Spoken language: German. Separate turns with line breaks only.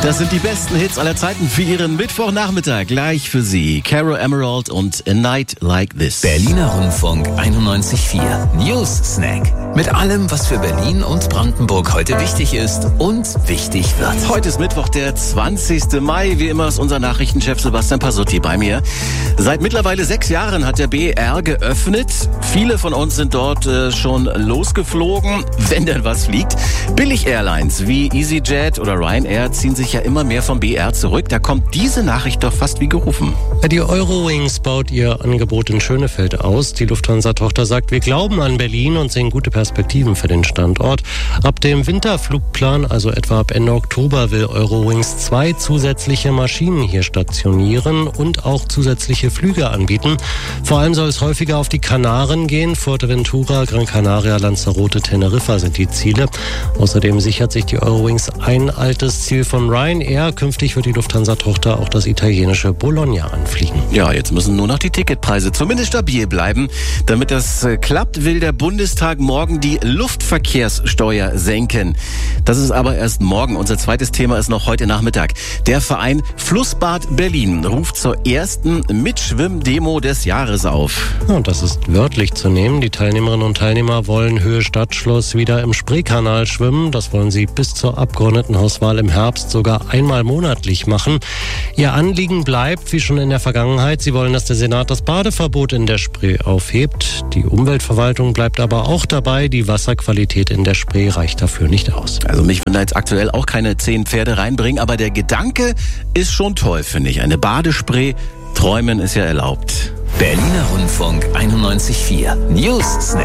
Das sind die besten Hits aller Zeiten für Ihren Mittwochnachmittag. Gleich für Sie Caro Emerald und A Night Like This.
Berliner Rundfunk 91.4 News Snack. Mit allem, was für Berlin und Brandenburg heute wichtig ist und wichtig wird.
Heute ist Mittwoch, der 20. Mai. Wie immer ist unser Nachrichtenchef Sebastian Pasutti bei mir. Seit mittlerweile 6 Jahren hat der BER geöffnet. Viele von uns sind dort schon losgeflogen, wenn denn was fliegt. Billig-Airlines wie EasyJet oder Ryanair ziehen sich ja immer mehr vom BER zurück. Da kommt diese Nachricht doch fast wie gerufen.
Die Eurowings baut ihr Angebot in Schönefeld aus. Die Lufthansa-Tochter sagt, wir glauben an Berlin und sehen gute Perspektiven für den Standort. Ab dem Winterflugplan, also etwa ab Ende Oktober, will Eurowings 2 zusätzliche Maschinen hier stationieren und auch zusätzliche Flüge anbieten. Vor allem soll es häufiger auf die Kanaren gehen. Fuerteventura, Gran Canaria, Lanzarote, Teneriffa sind die Ziele. Außerdem sichert sich die Eurowings ein altes Ziel von Ryanair. Künftig wird die Lufthansa-Tochter auch das italienische Bologna anfliegen.
Ja, jetzt müssen nur noch die Ticketpreise zumindest stabil bleiben. Damit das klappt, will der Bundestag morgen die Luftverkehrssteuer senken. Das ist aber erst morgen. Unser zweites Thema ist noch heute Nachmittag. Der Verein Flussbad Berlin ruft zur ersten Mitschwimmdemo des Jahres auf.
Ja, und das ist wörtlich zu nehmen. Die Teilnehmerinnen und Teilnehmer wollen Höhe Stadtschloss wieder im Spreekanal schwimmen. Das wollen sie bis zur Abgeordnetenhauswahl im Herbst sogar einmal monatlich machen. Ihr Anliegen bleibt, wie schon in der Vergangenheit, sie wollen, dass der Senat das Badeverbot in der Spree aufhebt. Die Umweltverwaltung bleibt aber auch dabei. Die Wasserqualität in der Spree reicht dafür nicht aus.
Also mich würden da jetzt aktuell auch keine 10 Pferde reinbringen, aber der Gedanke ist schon toll, finde ich. Eine Badespree, träumen ist ja erlaubt.
Berliner Rundfunk 91.4 News Snack.